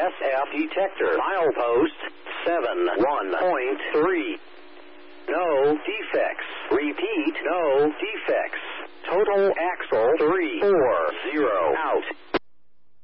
SF detector. Milepost 71.3. No defects. Repeat, no defects. Total axle 340 out.